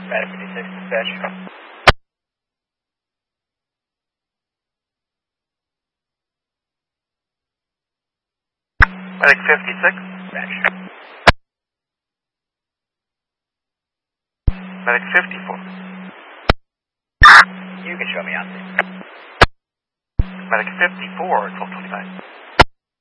Medic 56, dispatch. Medic 56. Dispatch. Medic 54. You can show me on. Medic 54, 1225.